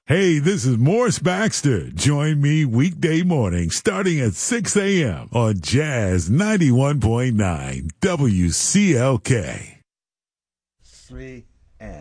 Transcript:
Hey, this is Morris Baxter. Join me weekday morning starting at 6 a.m. on Jazz 91.9 WCLK. 3,